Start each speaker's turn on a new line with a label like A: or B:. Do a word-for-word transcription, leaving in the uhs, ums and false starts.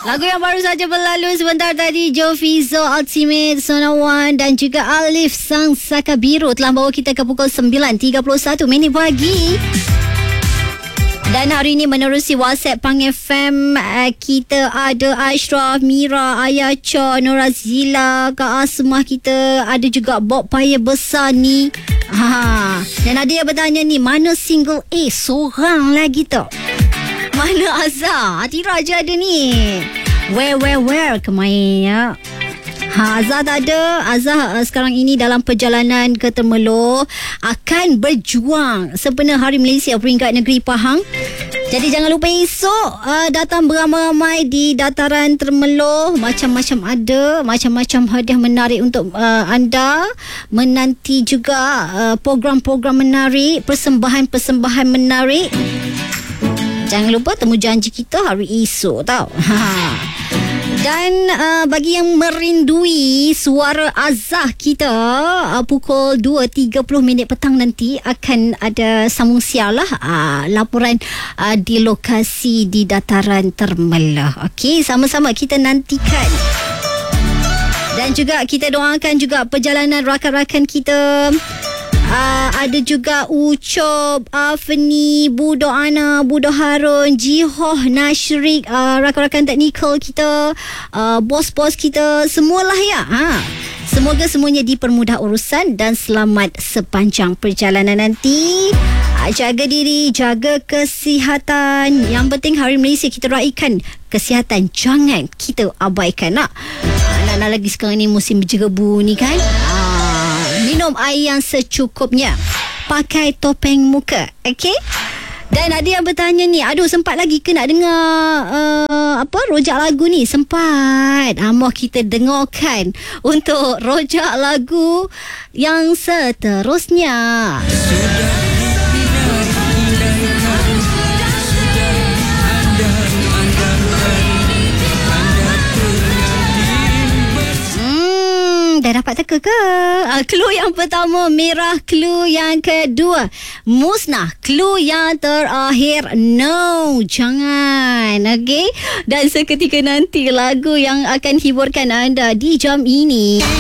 A: Lagu yang baru saja berlalu sebentar tadi, Jovizo Ultimate Sona One dan juga Alif Sang Saka Biru telah bawa kita ke pukul sembilan tiga puluh satu minit pagi. Dan hari ini menerusi WhatsApp Pang F M, kita ada Ashraf, Mira, Ayah Cho, Norazila, Kak Asmah, kita ada juga Bob Paya Besar ni. Ha. Dan ada yang bertanya ni, mana single A seorang lagi tu? Mana Azhar? Atira je ada ni. Where, where, where kemain ya? Ha, Azhar tak ada. Azhar uh, sekarang ini dalam perjalanan ke Temerloh, akan berjuang sempena Hari Malaysia peringkat negeri Pahang. Jadi jangan lupa esok uh, datang beramai-ramai di dataran Temerloh. Macam-macam ada, macam-macam hadiah menarik untuk uh, anda. Menanti juga uh, program-program menarik, persembahan-persembahan menarik. Jangan lupa temu janji kita hari esok tau. Ha. Dan uh, bagi yang merindui suara Azhar kita, uh, pukul dua tiga puluh minit petang nanti akan ada sambung siar lah, uh, laporan uh, di lokasi di dataran Temerloh. Okey, sama-sama kita nantikan. Dan juga kita doakan juga perjalanan rakan-rakan kita. Uh, ada juga Ucop, Afni, Budo Ana, Budo Harun, Jihoh, Nashrik, uh, rakan-rakan teknikal kita, uh, bos-bos kita, semualah ya. Ha. Semoga semuanya dipermudah urusan dan selamat sepanjang perjalanan nanti. Uh, jaga diri, jaga kesihatan. Yang penting Hari Malaysia kita raikan kesihatan, jangan kita abaikan. Nak, uh, nak lagi sekarang ni musim berjerebu ni kan. Uh, Minum air yang secukupnya. Pakai topeng muka. Okey? Dan ada yang bertanya ni, aduh sempat lagi ke nak dengar uh, apa rojak lagu ni? Sempat. Ah, mau kita dengarkan untuk rojak lagu yang seterusnya. Dah dapat teka ke? Uh, clue yang pertama merah, clue yang kedua musnah, clue yang terakhir no, jangan. Okey, dan seketika nanti lagu yang akan hiburkan anda di jam ini.